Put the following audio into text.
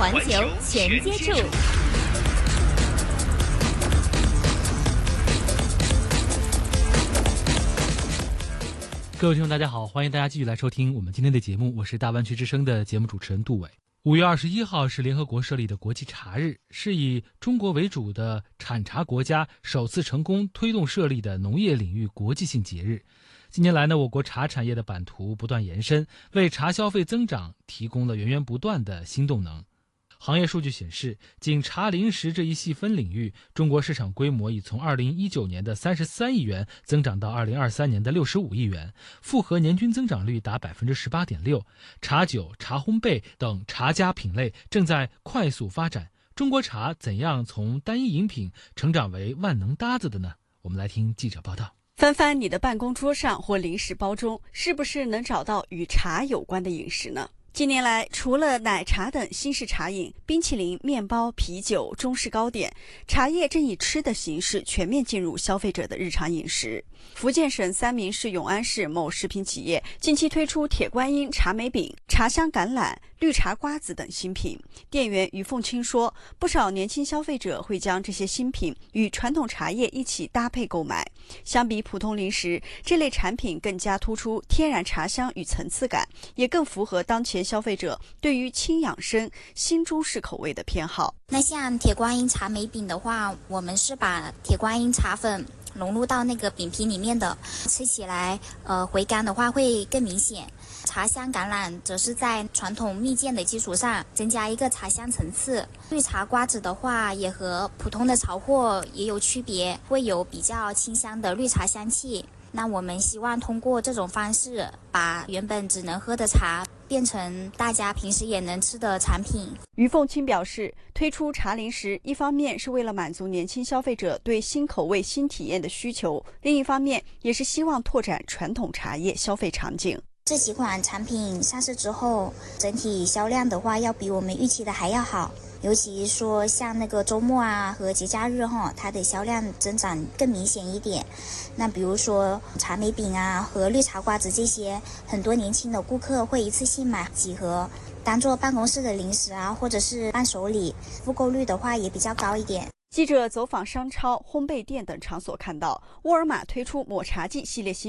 环球全接触。 各位听众大家好，欢迎大家继续来收听我们今天的节目，我是大湾区之声的节目主持人杜伟。5月21号是联合国设立的国际茶日，是以中国为主的产茶国家首次成功推动设立的农业领域国际性节日。近年来呢，我国茶产业的版图不断延伸，为茶消费增长提供了源源不断的新动能。行业数据显示，仅茶零食这一细分领域，中国市场规模已从2019年的33亿元增长到2023年的65亿元，复合年均增长率达 18.6%。茶酒、茶烘焙等茶家品类正在快速发展。中国茶怎样从单一饮品成长为万能搭子的呢？我们来听记者报道。 翻翻你的办公桌上或零食包中，是不是能找到与茶有关的饮食呢？近年来，除了奶茶等新式茶饮、冰淇淋、面包、啤酒、中式糕点，茶叶正以吃的形式全面进入消费者的日常饮食。福建省三明市永安市某食品企业近期推出铁观音茶梅饼、茶香橄榄、绿茶瓜子等新品。店员于凤清说，不少年轻消费者会将这些新品与传统茶叶一起搭配购买。相比普通零食，这类产品更加突出天然茶香与层次感，也更符合当前消费者对于轻养生、新中式口味的偏好。 那像铁观音茶梅饼的话，我们是把铁观音茶粉融入到那个饼皮里面的，吃起来回甘的话会更明显。茶香橄榄则是在传统蜜饯的基础上增加一个茶香层次。绿茶瓜子的话也和普通的潮货也有区别，会有比较清香的绿茶香气。那我们希望通过这种方式，把原本只能喝的茶变成大家平时也能吃的产品。 于凤清表示，推出茶零食，一方面是为了满足年轻消费者对新口味、新体验的需求，另一方面也是希望拓展传统茶叶消费场景。 这几款产品上市之后，整体销量的话要比我们预期的还要好。尤其说像那个周末啊和节假日它的销量增长更明显一点。那比如说茶梅饼啊和绿茶瓜子这些，很多年轻的顾客会一次性买几盒，当做办公室的零食啊，或者是伴手礼，复购率的话也比较高一点。 记者走访商超、烘焙店等场所看到，沃尔玛推出抹茶季系列新